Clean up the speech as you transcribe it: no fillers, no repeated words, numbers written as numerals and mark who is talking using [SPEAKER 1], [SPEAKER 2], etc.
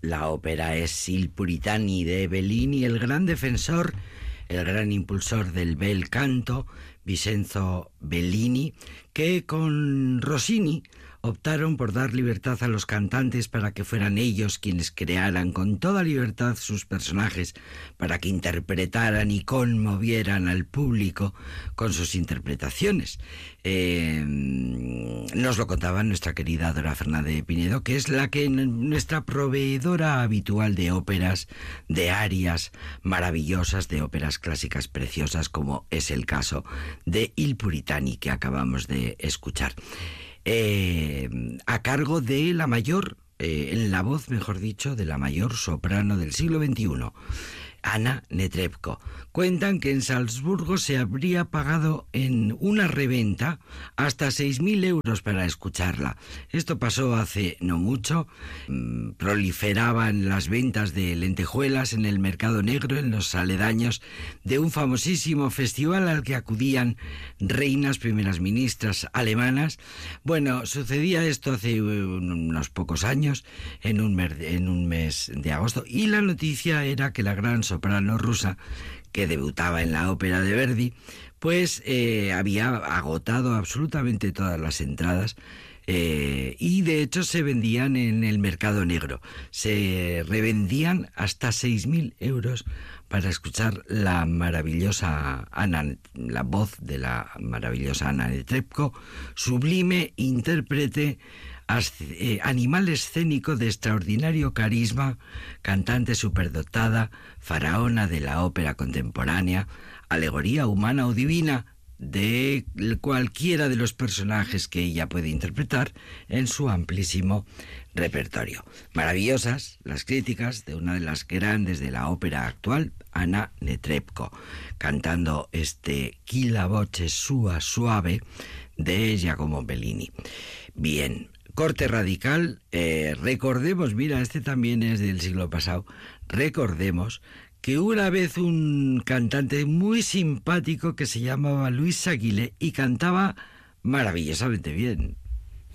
[SPEAKER 1] La ópera es Il Puritani de Bellini, el gran defensor, el gran impulsor del bel canto, Vincenzo Bellini, que con Rossini optaron por dar libertad a los cantantes para que fueran ellos quienes crearan con toda libertad sus personajes, para que interpretaran y conmovieran al público con sus interpretaciones. Nos lo contaba nuestra querida Dora Fernández Pinedo, que es nuestra proveedora habitual de óperas, de arias maravillosas, de óperas clásicas preciosas, como es el caso de Il Puritani que acabamos de escuchar. A cargo de la mayor, en la voz, mejor dicho, de la mayor soprano del siglo XXI, Anna Netrebko. Cuentan que en Salzburgo se habría pagado en una reventa hasta 6.000 euros para escucharla. Esto pasó hace no mucho. Proliferaban las ventas de lentejuelas en el mercado negro, en los aledaños de un famosísimo festival al que acudían reinas, primeras ministras alemanas. Bueno, sucedía esto hace unos pocos años, en un mes de agosto, y la noticia era que la gran soprano rusa, que debutaba en la ópera de Verdi, pues había agotado absolutamente todas las entradas, y de hecho se vendían en el mercado negro. Se revendían hasta 6.000 euros para escuchar la maravillosa la voz de la maravillosa Anna Netrebko, sublime intérprete, animal escénico de extraordinario carisma, cantante superdotada, faraona de la ópera contemporánea, alegoría humana o divina de cualquiera de los personajes que ella puede interpretar en su amplísimo repertorio. Maravillosas las críticas de una de las grandes de la ópera actual, Anna Netrebko, cantando este Chi la voce sua suave de Giacomo Bellini. Bien, corte radical. Recordemos, mira, este también es del siglo pasado, recordemos que una vez un cantante muy simpático que se llamaba Luis Aguilé y cantaba maravillosamente bien.